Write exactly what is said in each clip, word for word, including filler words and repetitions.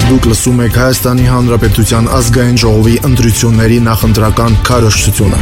Դուք լսում եք Հայաստանի Հանրապետության ազգային ժողովի ընտրությունների նախընտրական քարոզչությունը։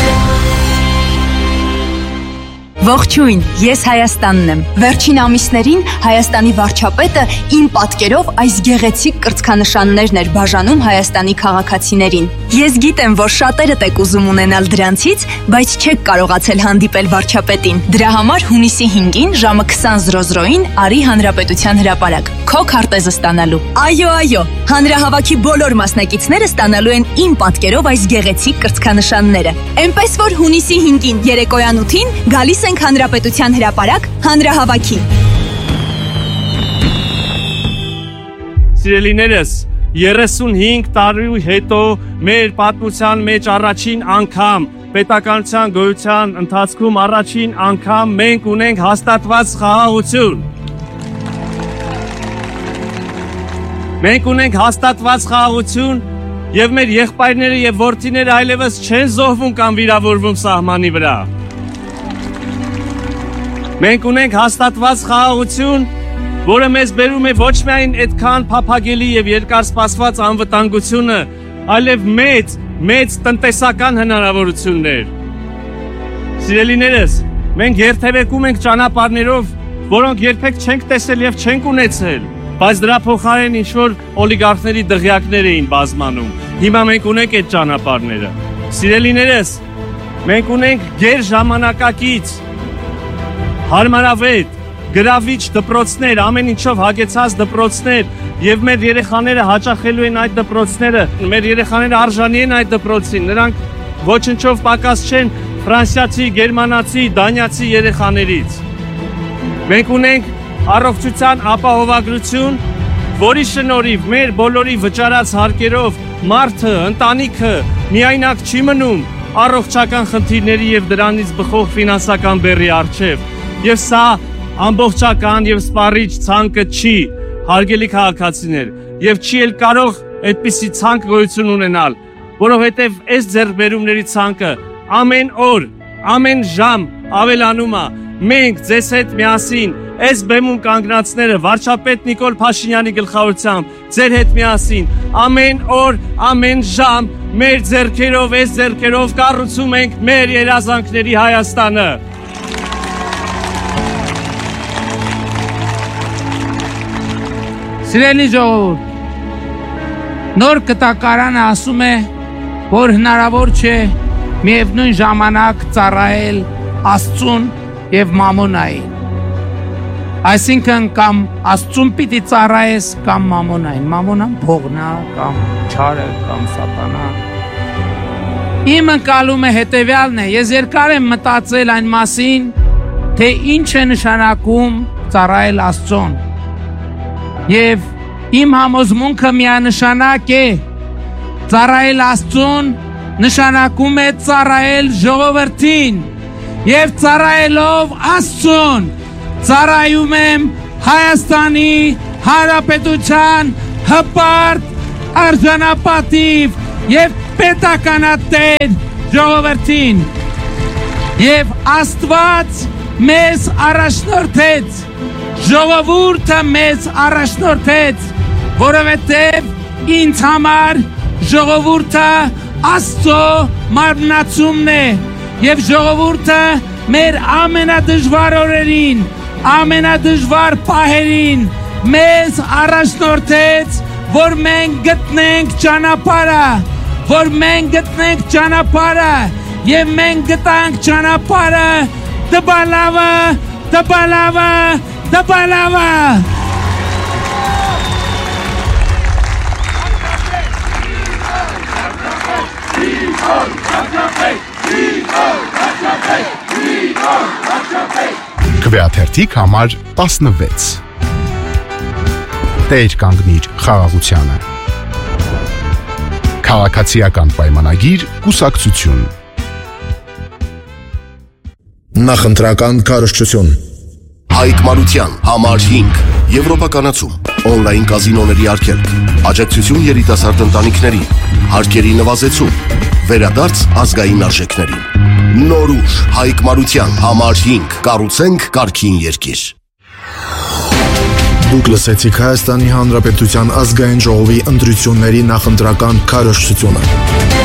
Ողջույն, ես Հայաստանն եմ։ Վերջին ամիսներին Հայաստանի վարչապետը իմ պատկերով այս գեղեցիկ կրծքանշաններն էր բաժանում Հայաստանի քաղաքացիներին։ Ես գիտեմ, որ շատերդ եք ուզում ունենալ դրանցից, բայց չեք կարողացել հանդիպել վարչապետին։ Դրա համար հունիսի հինգին ժամը քսան արի Հանրապետության հրապարակ, քո քարտեզը ստանալու։ Այո, այո, հանրահավաքի բոլոր մասնակիցները ստանալու են իմ պատկերով այս գեղեցիկ կրծքանշանները։ Էնպես որ հունիսի հինգին երեկոյան ութին գալիս ենք Հանրապետության հրապարակ հանրահավաքի։ Սիրելիներս, երեսունհինգ տարի հետո մեր պատմության մեջ առաջին անգամ պետականության գոյության ընթացքում առաջին անգամ մենք ունենք հաստատված խաղաղություն։ Մենք ունենք հաստատված խաղաղություն եւ մեր եղբայրները եւ որդիները այլևս չեն զոհվում կամ վիրավորվում սահմանի վրա։ Մենք ունենք հաստատված խաղաղություն, որը մեզ բերում է ոչ միայն այդքան փափագելի եւ երկարսպասված անվտանգությունը, այլև մեծ, մեծ տնտեսական հնարավորություններ։ Սիրելիներս, մենք երթևեկում ենք ճանապարհներով, որոնք երբեք չենք տեսել եւ չենք ունեցել, բայց դրա փոխարեն ինչ-որ օլիգարխների դղյակներ էին բազմանում։ Հիմա մենք ունենք այդ ճանապարհները։ Սիրելիներս, մենք ունենք գեր ժամանակակից հարմարավետ, գրավիչ դպրոցներ, ամեն ինչով հագեցած դպրոցներ եւ մեր երեխաները հաճախելու են այդ դպրոցները, մեր երեխաները արժանի են այդ դպրոցին, նրանք ոչնչով պակաս չեն ֆրանսիացի, գերմանացի, դանիացի երեխաներից։ Մենք ունենք առողջության ապահովագրություն, որի շնորհիվ մեր բոլորի վճարած հարկերով մարդը, ընտանիքը միայնակ չի մնում առողջական խնդիրների եւ դրանից բխող ֆինանսական բեռի առջև։ Եվ սա ամբողջական եւ սպառիչ ցանկը չի, հարգելի քաղաքացիներ, եւ չի էլ կարող այդպիսի ցանկ գոյություն ունենալ, որովհետեւ այս ձեռքբերումների ցանկը ամեն օր, ամեն ժամ ավելանում է։ Մենք ձեզ հետ միասին, այս բեմում կանգնածները, վարչապետ Նիկոլ Փաշինյանի գլխավորությամբ, ձեր հետ միասին, ամեն օր, ամեն ժամ մեր ձեռքերով, այս ձեռքերով կառուցում ենք մեր երազանքների Հայաստանը։ Սիրելի ժողովուրդ, նոր կտակարանը ասում է, որ հնարավոր չէ միևնույն ժամանակ ծառայել Աստծուն եւ մամոնային։ Այսինքն կամ Աստծուն պիտի ծառայես կամ մամոնային։ Մամոնան փողն է կամ չարը կամ սատանա։ Իմ ընկալումը հետեւյալն է, ես երկար եմ մտածել այն մասին, թե ինչ է նշանակում ծառայել Աստծուն։ Եվ իմ համոզմունքը միանշանակ է, ծառայել Աստծուն նշանակում է ծառայել ժողովրդին, եւ ծառայելով Աստծուն ծառայում եմ Հայաստանի Հանրապետության հպարտ, արժանապատիվ եւ պետականատեր ժողովրդին։ Եվ Աստված մեզ առաջնորդեց, ժողովուրդը մեզ առաջնորդեց, որովհետև ինձ համար ժողովուրդը Աստծո մարմնացումն է եւ ժողովուրդը մեր ամենադժվար օրերին, ամենադժվար պահերին մեզ առաջնորդեց, որ մենք գտնենք ճանապարհը, որ մենք գտնենք ճանապարհը եւ մենք գտանք ճանապարհը դբալավը, դբալավը, դբալավը։ Քվեաթերթիկ համար տասնվեց։ Տեր կանգնիր խաղաղությանը։ Քաղաքացիական պայմանագիր կուսակցություն։ Նախընտրական քարոզչություն։ Հայկ Մարության համար հինգ Եվրոպականացում, օնլայն կազինոների արգելք, աջակցություն երիտասարդ ընտանիքներին, հարկերի նվազեցում, վերադարձ ազգային արժեքներին։ Նորուշ Հայկ Մարության համար հինգ կառուցենք կարգին երկիր։ Դուք լսեցիք Հայաստանի Հանրապետության ազգային ժողովի ընտրությունների նախընտրական քարոզչությունը։